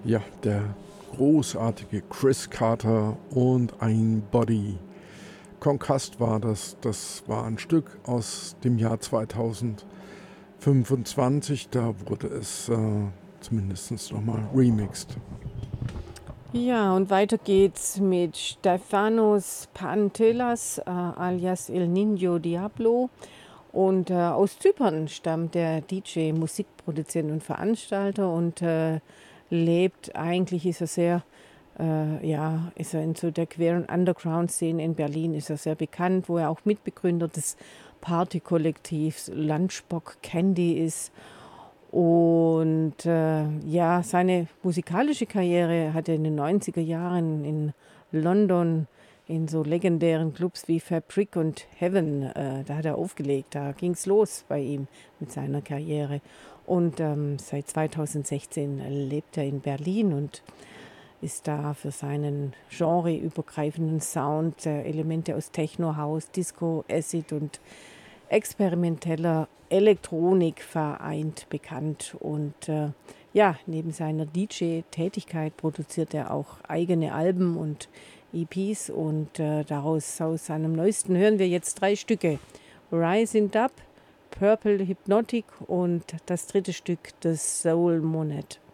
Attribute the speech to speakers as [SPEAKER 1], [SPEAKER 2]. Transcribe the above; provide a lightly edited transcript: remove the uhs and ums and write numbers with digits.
[SPEAKER 1] Ja, der großartige Chris Carter und ein Body. Concussed war das. Das war ein Stück aus dem Jahr 2025. Da wurde es zumindest nochmal remixed.
[SPEAKER 2] Ja, und weiter geht's mit Stefanos Pantelas, alias El Niño Diablo. Und aus Zypern stammt der DJ, Musikproduzent und Veranstalter und lebt, eigentlich ist er sehr, ist er in so der queeren Underground-Szene in Berlin, ist er sehr bekannt, wo er auch Mitbegründer des Partykollektivs Lunchbox Candy ist. Und ja, seine musikalische Karriere hat er in den 90er Jahren in London in so legendären Clubs wie Fabric und Heaven, da hat er aufgelegt, da ging es los bei ihm mit seiner Karriere. Und seit 2016 lebt er in Berlin und ist da für seinen genreübergreifenden Sound, Elemente aus Techno, House, Disco, Acid und experimenteller Elektronik vereint bekannt. Und ja, neben seiner DJ-Tätigkeit produziert er auch eigene Alben und EPs. Und aus seinem neuesten hören wir jetzt 3 Stücke. Rising Up, Purple Hypnotic und das dritte Stück, The Soul Monad.